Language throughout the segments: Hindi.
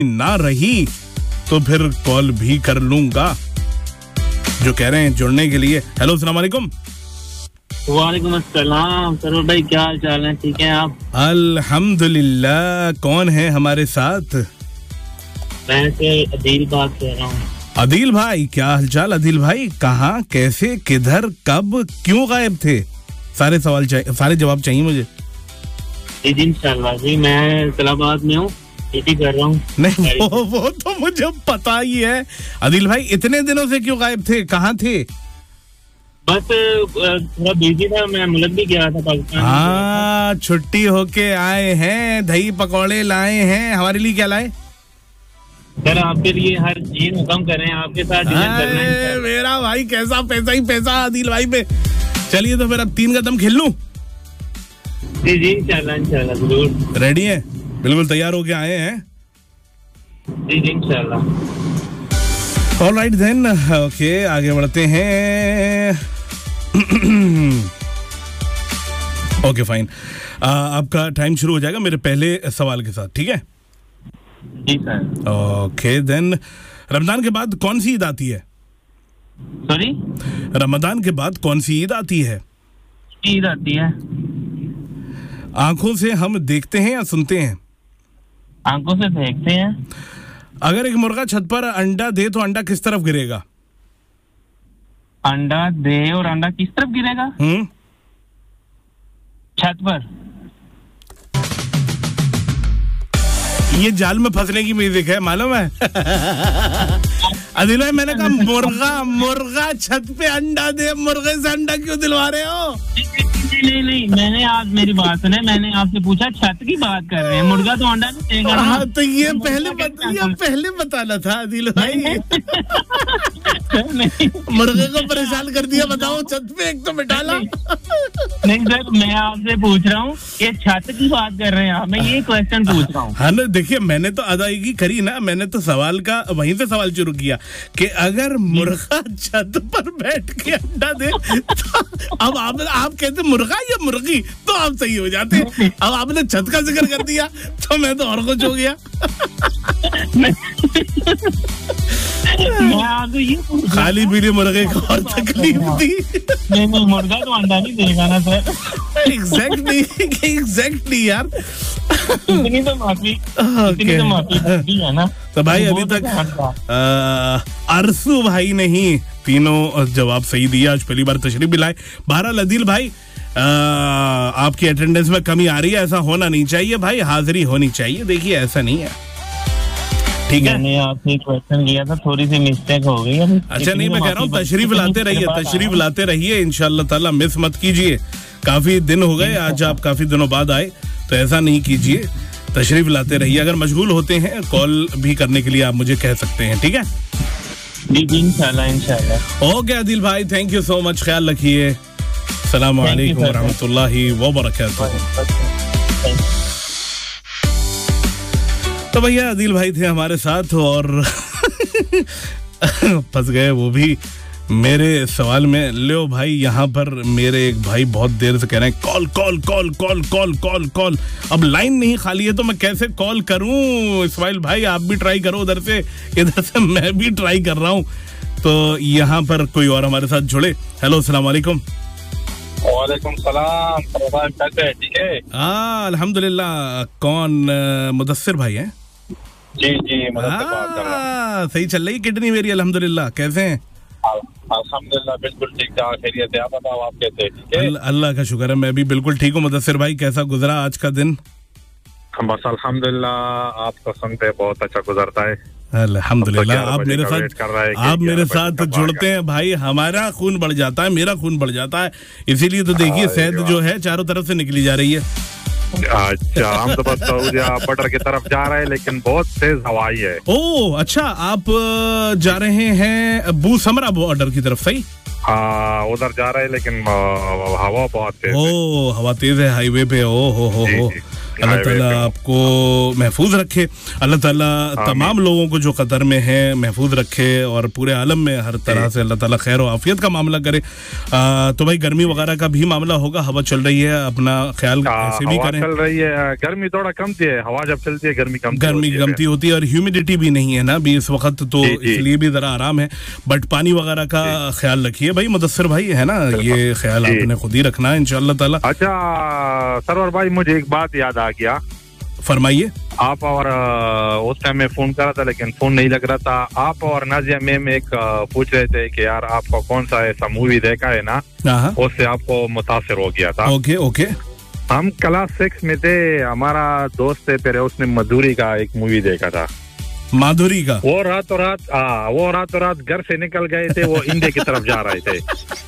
ना रही तो फिर कॉल भी कर लूंगा। जो कह रहे हैं जुड़ने के लिए। हेलो अस्सलाम वालेकुम। वालेकुम अस्सलाम सरोवर भाई, क्या हाल चाल है? ठीक है आप? अल्हम्दुलिल्लाह। कौन है हमारे साथ? मैं से अदील बात कर रहा हूँ। अदील भाई, क्या हालचाल अदील भाई? कहाँ, कैसे, किधर, कब, क्यों गायब थे? सारे सवाल चाहिए, सारे जवाब चाहिए मुझे। जी इंशाल्लाह जी, मैं इस्लामाबाद में हूँ, खेती कर रहा हूँ। नहीं वो तो मुझे पता ही है। अदील भाई इतने दिनों से क्यों गायब थे, कहाँ थे? बस थोड़ा बिजी था, मैं मुल्क भी गया था, पाकिस्तान। हाँ, छुट्टी होके आए हैं, दही पकौड़े लाए हैं। हमारे लिए क्या लाए? सर आपके लिए हर चीज हुक्म कर रहे हैं, आपके साथ डिनर करना है। मेरा भाई कैसा पैसा ही पैसा अदील भाई पे। चलिए तो फिर अब 3 कदम खेल लूं। जी इंशाल्लाह जरूर। रेडी है? बिल्कुल तैयार होके आए हैं। जी इंशाल्लाह। ऑलराइट देन, ओके आगे बढ़ते हैं। ओके फाइन, आपका टाइम शुरू हो जाएगा मेरे पहले सवाल के साथ, ठीक है? जी सर। ओके देन, रमजान के बाद कौन सी ईद आती है? सॉरी? रमजान के बाद कौन सी ईद आती है? ईद आती है। आंखों से हम देखते हैं या सुनते हैं? आंखों से देखते हैं। अगर एक मुर्गा छत पर अंडा दे तो अंडा किस तरफ गिरेगा? अंडा दे और अंडा किस तरफ गिरेगा? छत पर। ये जाल में फंसने की म्यूजिक है, मालूम है? अदिल भाई मैंने कहा मुर्गा छत पे अंडा दे, मुर्गे से अंडा क्यों दिलवा रहे हो? नहीं, मैंने आज मेरी बात सुने, मैंने आपसे पूछा छत की बात कर रहे हैं, मुर्गा तो अंडा नहीं देगा। हाँ तो ये पहले बताना था अदिल भाई। मुर्गे को परेशान कर दिया, बताओ छत पे एक तो बिठाला। नहीं सर, मैं आपसे पूछ रहा हूँ ये छत की बात कर रहे हैं आप, मैं ये क्वेश्चन पूछ रहा हूँ। हाँ ना, देखिए मैंने तो अदायगी करी ना, मैंने तो सवाल का वहीं से सवाल शुरू किया कि अगर मुर्गा छत पर बैठ के अंडा दे तो अब आप कहते मुर्गा या मुर्गी तो आप सही हो जाते। अब आपने छत का जिक्र कर दिया तो मैं तो और कुछ हो गया। मैं आपसे ये खाली पीली मुर्गे को और तकलीफ दी। नहीं, मुर्गा तो अंडा नहीं देगा ना सर। एग्जैक्टली यार। इतनी तो माफी दी है ना। तो भाई अभी तक अरसू भाई ने ही तीनों जवाब सही दिया, आज पहली बार तशरीफ भी लाए। बहरहाल अदील भाई, आपकी अटेंडेंस में कमी आ रही है, ऐसा होना नहीं चाहिए भाई, हाजिरी होनी चाहिए। देखिए ऐसा नहीं है, ठीक है? मैंने आपसे क्वेश्चन किया था, थोड़ी सी मिस्टेक हो गई। अच्छा नहीं, मैं कह रहा हूँ तशरीफ लाते रहिए इंशाल्लाह ताला, मिस मत कीजिए। काफी दिन हो गए, आज आप काफी दिनों बाद आए, तो ऐसा नहीं कीजिए, तशरीफ लाते रहिए। अगर मशगूल होते हैं कॉल भी करने के लिए आप मुझे कह सकते हैं, ठीक है? जी इंशाल्लाह। ओके अदिल भाई, थैंक यू सो मच, ख्याल रखिए। अस्सलाम वालेकुम रहमतुल्लाहि व बरकातुहू। तो भैया अदिल भाई थे हमारे साथ और फंस गए वो भी मेरे सवाल में। लो भाई, यहाँ पर मेरे एक भाई बहुत देर से कह रहे हैं call call call call call call call. अब लाइन नहीं खाली है तो मैं कैसे कॉल करूं? इस्माइल भाई आप भी ट्राई करो उधर से, इधर से मैं भी ट्राई कर रहा हूं। तो यहाँ पर कोई और हमारे साथ जुड़े। हेलो अस्सलाम वालेकुम। वालेकुम सलाम। ठीक है? हाँ अल्हम्दुलिल्लाह। कौन? मुदस्सिर भाई हैं? जी मुदस्सिर बात कर रहा हूं। सही चल रही किडनी मेरी अल्हम्दुलिल्लाह। कैसे हैं? अल्हम्दुलिल्लाह बिल्कुल ठीक ठाक, खैरियत है। आप बताओ आप कैसे? ठीक है, अल्लाह का शुक्र है, मैं भी बिल्कुल ठीक हूँ। मुदस्सिर भाई कैसा गुजरा आज का दिन? बस अल्हम्दुलिल्लाह, आपको सुनते बहुत अच्छा गुजरता है। अल्हम्दुलिल्लाह। आप मेरे साथ जुड़ते हैं भाई, हमारा खून बढ़ जाता है, मेरा खून बढ़ जाता है। इसीलिए तो देखिए सेहत जो है चारों तरफ से निकली जा रही है। अच्छा, हम तो बस बॉर्डर की तरफ जा रहे हैं, लेकिन बहुत तेज हवाई है। ओह अच्छा, आप जा रहे हैं बू समरा बॉर्डर की तरफ? सही, हाँ उधर जा रहे हैं, लेकिन हवा बहुत तेज है। हवा तेज है हाईवे पे। ओ हो अल्लाह ताला आपको महफूज रखे, अल्लाह ताला तमाम लोगों को जो कतर में है महफूज रखे और पूरे आलम में हर तरह से अल्लाह ताला खैर और आफियत का मामला करे। तो भाई गर्मी वगैरह का भी मामला होगा, हवा चल रही है, अपना ख्याल ऐसे भी करें। चल रही है, गर्मी थोड़ा कमती है, हवा जब चलती है गर्मी कमती होती है और ह्यूमिडिटी भी नहीं है ना अभी इस वक्त, तो इसलिए भी जरा आराम है। बट पानी वगैरह का ख्याल रखिए भाई मुदस्सिर भाई, है ना, ये ख्याल आपने खुद ही रखना है इंशाअल्लाह ताला। अच्छा सरवर भाई, मुझे एक बात याद आ गया, फरमाइए। आप और उस टाइम में फोन करा था लेकिन फोन नहीं लग रहा था। आप और नाजिया मैम एक पूछ रहे थे कि यार आपका कौन सा ऐसा मूवी देखा है ना उससे आपको मुतासिर हो गया था। ओके हम क्लास 6 में थे, हमारा दोस्त है तेरे, उसने मधुरी का एक मूवी देखा था। माधुरी का? वो रातों रात घर से निकल गए थे, वो इंडिया की तरफ जा रहे थे।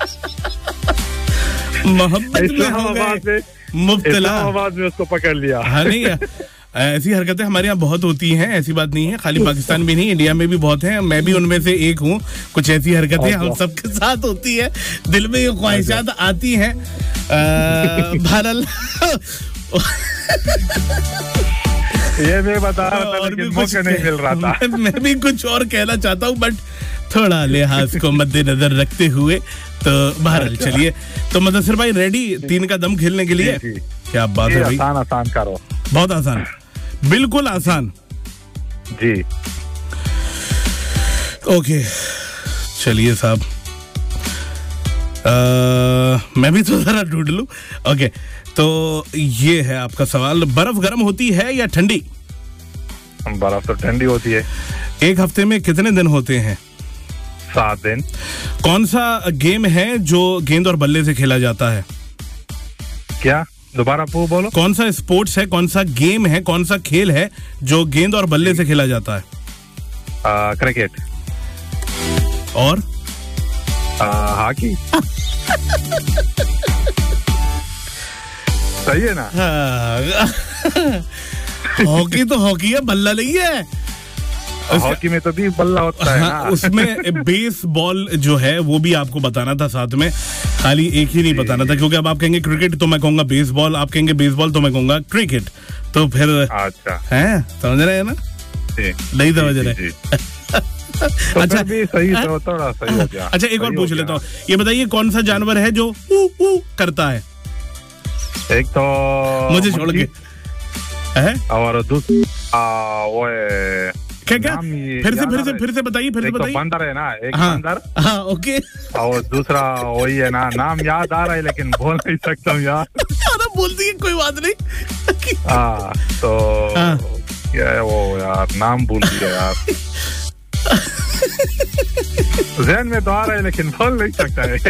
मोहब्बत में हो गए मुब्तला, आवाज में उसको पकड़ लिया। हाँ नहीं, ऐसी हरकतें हमारे यहाँ बहुत होती हैं, ऐसी बात नहीं है, खाली पाकिस्तान में नहीं इंडिया में भी बहुत हैं, मैं भी उनमें से एक हूँ। कुछ ऐसी हरकतें हम सबके साथ होती है, दिल में ये ख्वाहिशात आती हैं। बहरहाल ये मैं बता रहा था लेकिन मौका नहीं मिल रहा था। मैं भी कुछ और कहना चाहता हूँ बट थोड़ा लिहाज को मद्देनजर रखते हुए, तो बहरहाल चलिए। तो मुदस्सिर भाई रेडी 3 का दम खेलने के लिए? क्या बात है भाई, आसान करो, बहुत आसान, बिल्कुल आसान जी। ओके चलिए साहब, मैं भी तो जरा ढूंढ लूं। ओके तो ये है आपका सवाल, बर्फ गर्म होती है या ठंडी? बर्फ तो ठंडी होती है। एक हफ्ते में कितने दिन होते हैं? 7 दिन। कौन सा गेम है जो गेंद और बल्ले से खेला जाता है? क्या, दोबारा बोलो। कौन सा स्पोर्ट्स है, कौन सा गेम है, कौन सा खेल है जो गेंद और बल्ले से खेला जाता है? क्रिकेट। और हॉकी। सही है ना? हॉकी तो हॉकी है, बल्ला नहीं है। हॉकी में तो भी बल्ला होता है ना। उसमें बेसबॉल जो है वो भी आपको बताना था साथ में, खाली एक ही नहीं बताना था, क्योंकि अब आप कहेंगे क्रिकेट तो मैं कहूंगा बेसबॉल, आप कहेंगे बेसबॉल तो मैं कहूंगा क्रिकेट, तो फिर अच्छा है, समझ रहे हैं ना? नहीं समझ रहे? तो अच्छा भी सही, तो थोड़ा सही हो गया। अच्छा एक और पूछ लेता हूँ, ये बताइए कौन सा जानवर है जो ऊ करता है? एक तो मुझे छोड़ के है, और दूसरा वो है क्या? फिर से बताइए, फिर से बताइए। बंदर है ना, एक बंदर। हाँ ओके। और दूसरा वही है ना, नाम याद आ रहा है लेकिन बोल नहीं सकता हूँ यार। बोल दिए, कोई बात नहीं। तो क्या है वो यार, नाम भूल गया यार। ज़हन में तो आ रहा है लेकिन बोल नहीं सकता है।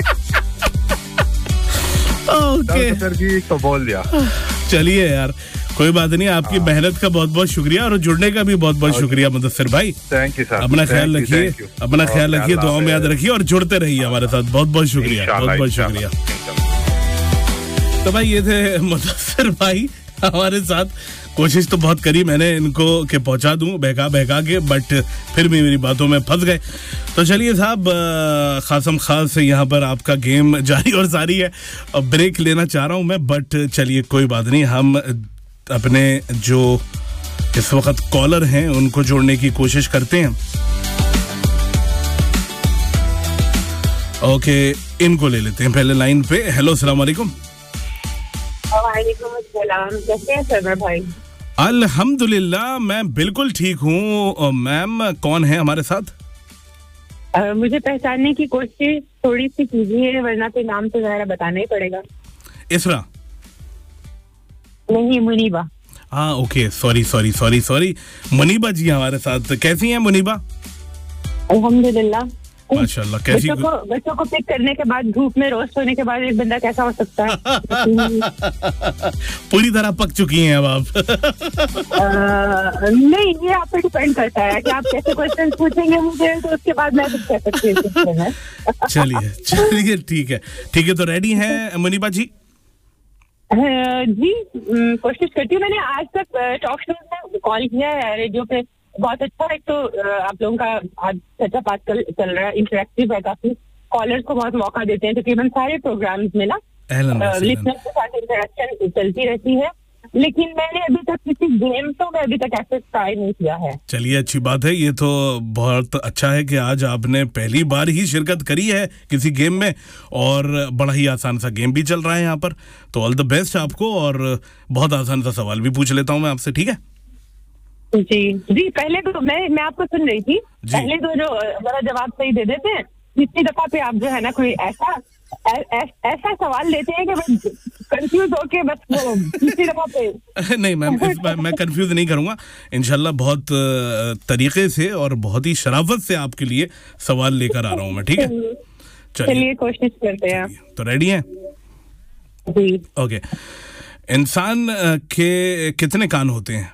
ओके तो बोल दिया। चलिए यार कोई बात नहीं, आपकी मेहनत का बहुत बहुत शुक्रिया और जुड़ने का भी बहुत बहुत शुक्रिया मुदस्सिर भाई। Thank you sir. अपना ख्याल रखिए, अपना ख्याल रखिए, दुआओं में याद रखिए और जुड़ते रहिए हमारे साथ। बहुत बहुत शुक्रिया, बहुत बहुत शुक्रिया। तो भाई ये थे मुदस्सिर भाई हमारे साथ। कोशिश तो बहुत करी मैंने इनको कि पहुंचा दूं बहका के, बट फिर भी मेरी बातों में फंस गए। तो चलिए साहब, खासम खास से यहाँ पर आपका गेम जारी और सारी है। अब ब्रेक लेना चाह रहा हूं मैं, बट चलिए कोई बात नहीं, हम अपने जो इस वक्त कॉलर हैं उनको जोड़ने की कोशिश करते हैं। ओके, इनको ले लेते हैं पहले लाइन पे। हेलो, अस्सलाम वालेकुम। वालेकुम अस्सलाम, कैसे हैं सरवर भाई? अल्हम्दुलिल्लाह, मैं बिल्कुल ठीक हूँ। मैम कौन है हमारे साथ? मुझे पहचानने की कोशिश थोड़ी सी कीजिए, वरना तो नाम तो ज़रा बताना ही पड़ेगा। इसरा? नहीं, मुनीबा। हाँ ओके, सॉरी। मुनीबा जी हमारे साथ। कैसी हैं मुनीबा? अल्हम्दुलिल्लाह माशाल्लाह। कैसी? बच्चों को पिक करने के बाद, धूप में रोस्ट होने के बाद एक बंदा कैसा हो सकता है? पूरी तरह पक चुकी हैं अब आप। नहीं, ये आप पे डिपेंड करता है कि आप कैसे क्वेश्चन पूछेंगे मुझे, तो उसके बाद मैं कुछ कह सकती हूँ। चलिए ठीक है। तो रेडी हैं मुनीबा जी? जी, कोशिश करती हूँ। मैंने आज तक टॉक शो में कॉल किया है, रेडियो पे बहुत अच्छा। एक तो आप लोगों का आज सेटअप आजकल चल रहा है, इंटरेक्टिव है काफी, कॉलर्स को बहुत मौका देते हैं तकरीबन सारे प्रोग्राम्स में ना, लिसनर्स के साथ इंटरेक्शन चलती रहती है। लेकिन मैंने अभी तक किसी गेम तो मैं अभी तक ऐसे ट्राई नहीं किया है। चलिए अच्छी बात है, ये तो बहुत अच्छा है कि आज आपने पहली बार ही शिरकत करी है किसी गेम में, और बड़ा ही आसान सा गेम भी चल रहा है यहाँ पर। तो ऑल द बेस्ट आपको, और बहुत आसान सा सवाल भी पूछ लेता हूँ मैं आपसे, ठीक है? जी पहले तो मैं आपको सुन रही थी, पहले तो जो जरा जवाब सही दे देते हैं, इतनी दफा पे आप जो है ना कोई ऐसा सवाल लेते हैं कि कंफ्यूज होके बस वो इसी दफा पे। नहीं मैम, इस बार मैं कंफ्यूज नहीं करूंगा इंशाल्लाह, बहुत तरीके से और बहुत ही शराफत से आपके लिए सवाल लेकर आ रहा हूँ मैं, ठीक है? चलिए कोशिश करते हैं। तो रेडी हैं? जी। ओके, इंसान के कितने कान होते हैं?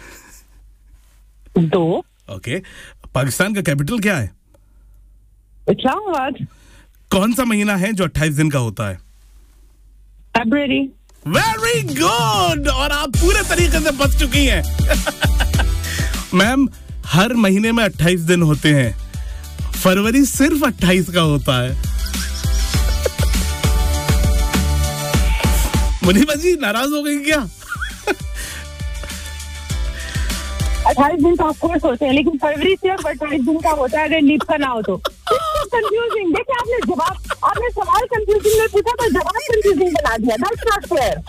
2। ओके, पाकिस्तान का कैपिटल क्या है? इस्लामाबाद। कौन सा महीना है जो 28 दिन का होता है? फरवरी। वेरी गुड, और आप पूरे तरीके से बच चुकी हैं। मैम, हर महीने में 28 दिन होते हैं, फरवरी सिर्फ 28 का होता है। मुनीबा जी नाराज हो गई क्या? 28 दिन का ऑफकोर्स होते हैं, लेकिन फरवरी सिर्फ 28 दिन का होता है अगर लीप का ना हो तो। कंफ्यूजिंग। देखिए आपने सवाल कंफ्यूजिंग में पूछा तो जवाब कंफ्यूजिंग बना दिया। That's not fair.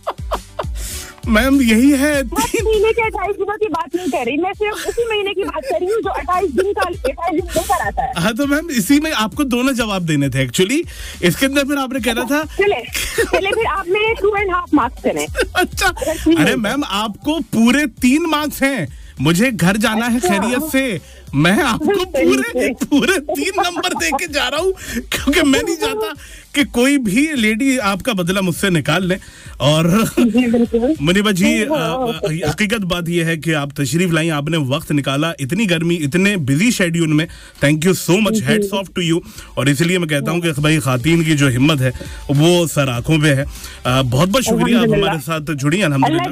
मैम यही है, 3 महीने के 28 दिनों की बात नहीं कर रही मैं, सिर्फ उसी महीने की बात कर रही हूँ जो 28 दिन लेकर आता है। हाँ तो मैम इसी में आपको दोनों जवाब देने थे एक्चुअली, इसके अंदर फिर आपने कहना था चले फिर आप मेरे 2.5 मार्क्स करें। अच्छा, अरे मैम आपको पूरे 3 मार्क्स हैं, मुझे घर जाना है खैरियत से, मैं आपको पूरे 3 नंबर दे के जा रहा हूँ, क्योंकि मैं नहीं चाहता कि कोई भी लेडी आपका बदला मुझसे निकाल ले। और मुनीबा जी, हकीकत बात यह है कि आप तशरीफ लाई, आपने वक्त निकाला इतनी गर्मी, इतने बिजी शेड्यूल में, thank you so much, heads of to you. और इसीलिए मैं कहता हूँ कि भाई खातीन की जो हिम्मत है वो सर आंखों पे है। बहुत बहुत शुक्रिया आप हमारे साथ जुड़ी। अल्हम्दुलिल्लाह,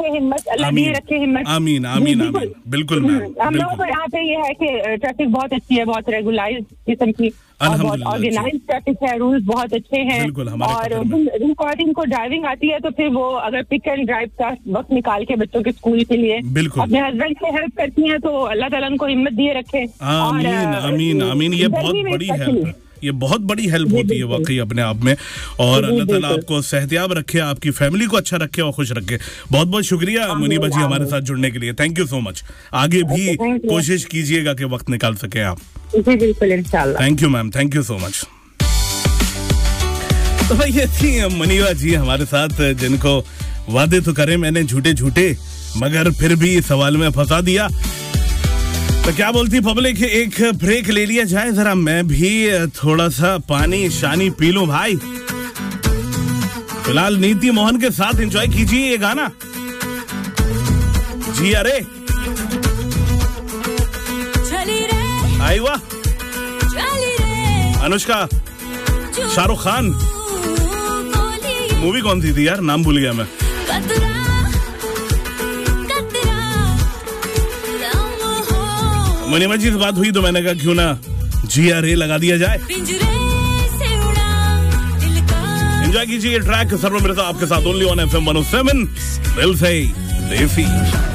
आमीन आमीन आमीन। बिल्कुल मैम, हम लोगों को यहाँ पे ये है कि ट्रैफिक बहुत अच्छी है, बहुत रेगुलाइज किस्म की, बहुत ऑर्गेनाइज ट्रैफिक है, रूल्स बहुत अच्छे हैं। और रिकॉर्डिंग को ड्राइविंग आती है तो फिर वो अगर पिक एंड ड्राइव का वक्त निकाल के बच्चों के स्कूल के लिए अपने हस्बैंड से हेल्प करती हैं, तो अल्लाह ताला उनको हिम्मत दिए रखे। आमीन आमीन आमीन। ये बहुत बड़ी हेल्प, ये बहुत बड़ी हेल्प होती है वाकई अपने आप में। और अल्लाह ताला आपको सेहतियाब रखे, आपकी फैमिली को अच्छा रखे और खुश रखे। बहुत बहुत शुक्रिया मुनीबा जी हमारे साथ जुड़ने के लिए, थैंक यू सो मच। आगे भी कोशिश कीजिएगा कि वक्त निकाल सके आप। जी बिल्कुल, इंशाल्लाह। Thank you ma'am, thank you so much. तो भाई ये थी मुनीबा जी हमारे साथ, जिनको वादे तो करे मैंने झूठे झूठे, मगर फिर भी सवाल में फंसा दिया। तो क्या बोलती पब्लिक, एक ब्रेक ले लिया जाए जरा, मैं भी थोड़ा सा पानी शानी पी लूं भाई। फिलहाल नीति मोहन के साथ एंजॉय कीजिए ये गाना। जी अरे आई वाह, अनुष्का, शाहरुख खान, मूवी कौन सी थी यार, नाम भूल गया मैं। मुनीबा जी से बात हुई तो मैंने कहा क्यों ना GRA लगा दिया जाए। एंजॉय कीजिए ट्रैक सर्व मिर्जा आपके साथ ओनली ऑन FM 107 दिल से देसी।